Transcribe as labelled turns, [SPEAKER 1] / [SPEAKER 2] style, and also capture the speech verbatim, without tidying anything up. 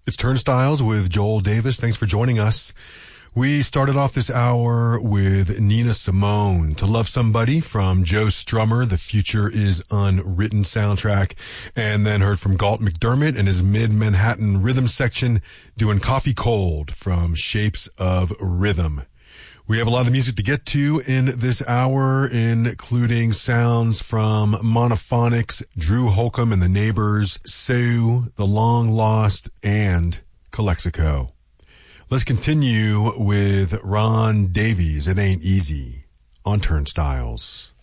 [SPEAKER 1] It's Turnstiles with Joel Davis. Thanks for joining us. We started off this hour with Nina Simone, To Love Somebody from Joe Strummer, The Future is Unwritten soundtrack, and then heard from Galt McDermott and his Mid-Manhattan Rhythm section doing Coffee Cold from Shapes of Rhythm. We have a lot of music to get to in this hour, including sounds from Monophonics, Drew Holcomb and the Neighbors, Sue, The Long Lost, and Calexico. Let's continue with Ron Davies, It Ain't Easy, on Turnstiles.